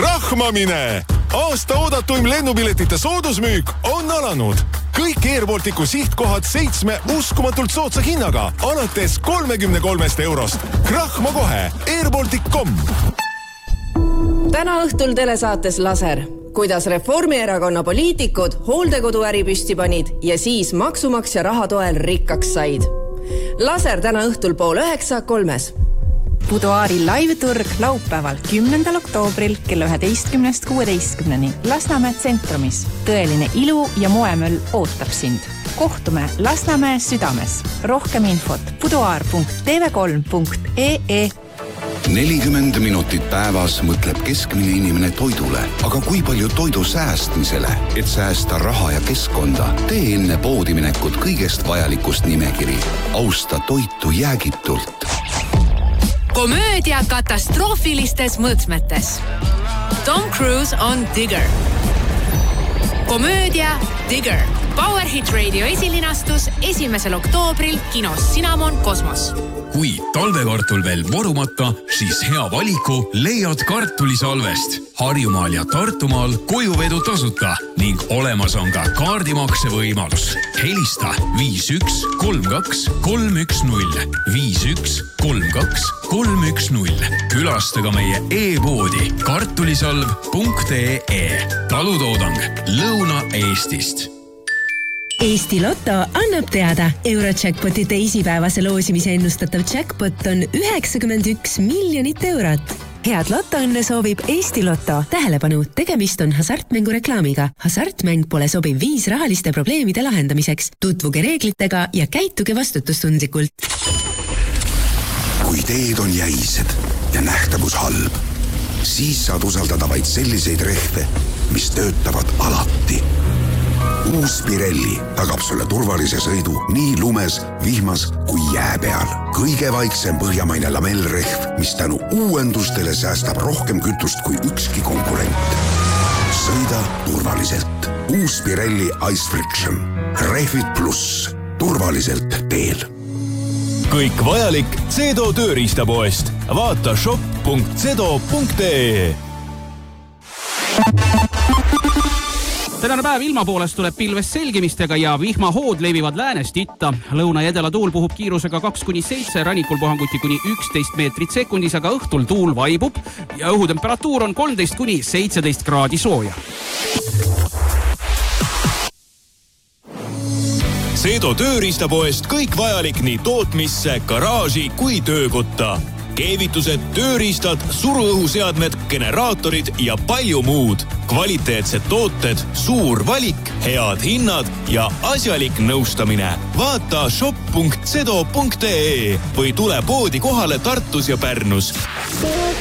Krahmamine! Aasta oodatuim lennupiletite soodusmüük on alanud. Kõik Airbalticu sihtkohad 7 uskumatult soodsa hinnaga, alates 33 eurost. Krahma kohe, airbaltic.com. Täna õhtul telesaates Laser. Kuidas Reformierakonna poliitikud hooldekoduäri püsti panid ja siis maksumaksja raha toel rikkaks said. Laser täna õhtul 8:30. Buduaari live-turg laupäeval 10. oktoobril kella 11:16 Lasnamäe tsentromis. Tõeline ilu ja moemöll ootab sind. Kohtume Lasnamäe südames. Rohkem infot buduaar.tv3.ee. 40 minutit päevas mõtleb keskmine inimene toidule, aga kui palju toidu säästmisele, et säästa raha ja keskkonda, tee enne poodi minekut kõigest vajalikust nimekiri. Austa toitu jäägitult. Komöödia katastroofilistes mõõtmetes. Tom Cruise on Digger. Komöödia Digger. Power Hit Radio esilinastus 1. oktoobril kinos Cinnamon Kosmos. Kui talvekartul veel vorumata, siis hea valiku leiad kartulisalvest. Harjumaal ja Tartumaal kojuvedu tasuta ning olemas on ka kaardimakse võimalus. Helista 51 32 310 51 32 310. Külastaga meie e-poodi kartulisalv.ee. Talutoodang Lõuna-Eestist. Eesti Lotto annab teada. Eurojackpoti teisipäevase loosimise ennustatav jackpot on 91 miljonit eurot. Head lotoõnne soovib Eesti Lotto. Tähelepanu, tegemist on hasartmängureklaamiga. Hasartmäng pole sobiv viis rahaliste probleemide lahendamiseks. Tutvuge reeglitega ja käituge vastutustundlikult. Kui teed on jäised ja nähtavus halb, siis saad usaldada vaid selliseid rehve, mis töötavad alati. Uus Pirelli tagab sulle turvalise sõidu nii lumes, vihmas kui jää peal. Kõige vaiksem põhjamaine lamellrehv, mis tänu uuendustele säästab rohkem kütust kui ükski konkurent. Sõida turvaliselt. Uus Pirelli Ice Friction. Rehvid pluss. Turvaliselt teel. Kõik vajalik Cedo tööriistapoest. Vaata shop.cedo.ee. Tänane päev ilma poolest tuleb pilvest selgimistega ja vihmahood levivad läänest itta. Lõuna ja edela tuul puhub kiirusega 2-7, rannikul puhanguti kuni 11 meetrit sekundis, aga õhtul tuul vaibub ja õhutemperatuur on 13-17 kraadi sooja. Cedo tööriistapoest kõik vajalik nii tootmisse, garaaži kui töökotta. Keevitused, tööriistad, suruõhuseadmed, generaatorid ja palju muud. Kvaliteetsed tooted, suur valik, head hinnad ja asjalik nõustamine. Vaata shop.cedo.ee või tule poodi kohale Tartus ja Pärnus.